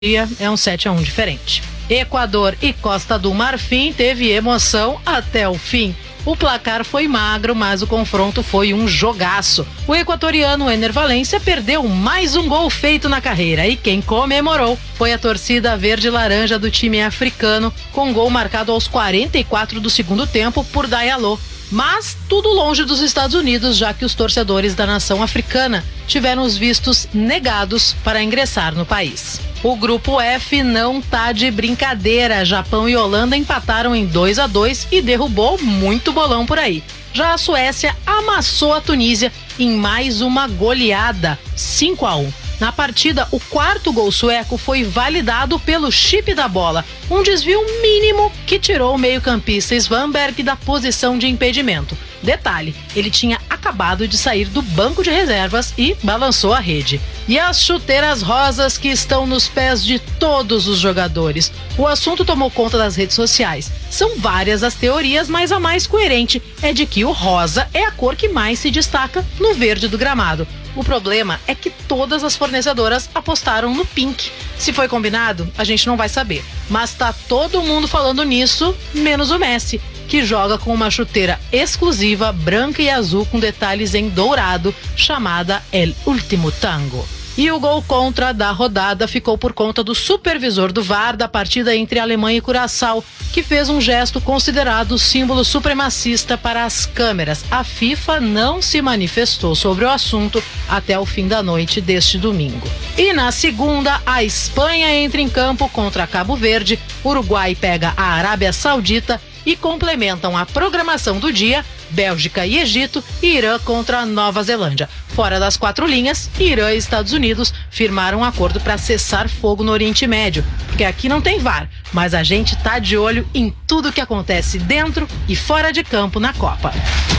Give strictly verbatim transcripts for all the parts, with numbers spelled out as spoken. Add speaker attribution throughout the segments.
Speaker 1: é um sete a um diferente. Equador e Costa do Marfim teve emoção até o fim. O placar foi magro, mas o confronto foi um jogaço. O equatoriano Ener Valencia perdeu mais um gol feito na carreira e quem comemorou foi a torcida verde-laranja do time africano, com gol marcado aos quarenta e quatro do segundo tempo por Diallo. Mas tudo longe dos Estados Unidos, já que os torcedores da nação africana tiveram os vistos negados para ingressar no país. O grupo F não tá de brincadeira. Japão e Holanda empataram em dois a dois e derrubou muito bolão por aí. Já a Suécia amassou a Tunísia em mais uma goleada, cinco a um. Na partida, o quarto gol sueco foi validado pelo chip da bola, um desvio mínimo que tirou o meio-campista Svanberg da posição de impedimento. Detalhe, ele tinha acabado de sair do banco de reservas e balançou a rede. E as chuteiras rosas que estão nos pés de todos os jogadores. O assunto tomou conta das redes sociais. São várias as teorias, mas a mais coerente é de que o rosa é a cor que mais se destaca no verde do gramado. O problema é que todas as fornecedoras apostaram no pink. Se foi combinado, a gente não vai saber. Mas tá todo mundo falando nisso, menos o Messi, que joga com uma chuteira exclusiva, branca e azul com detalhes em dourado, chamada El Último Tango. E o gol contra da rodada ficou por conta do supervisor do V A R da partida entre Alemanha e Curaçao, que fez um gesto considerado símbolo supremacista para as câmeras. A FIFA não se manifestou sobre o assunto até o fim da noite deste domingo. E na segunda, a Espanha entra em campo contra Cabo Verde, Uruguai pega a Arábia Saudita e complementam a programação do dia Bélgica e Egito e Irã contra a Nova Zelândia. Fora das quatro linhas, Irã e Estados Unidos firmaram um acordo para cessar fogo no Oriente Médio, porque aqui não tem V A R, mas a gente tá de olho em tudo que acontece dentro e fora de campo na Copa.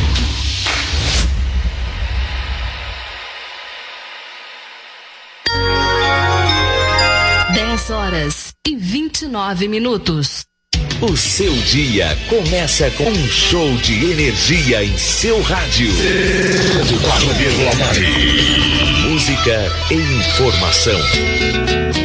Speaker 2: dez horas e vinte e nove minutos.
Speaker 3: O seu dia começa com um show de energia em seu rádio. Música e informação.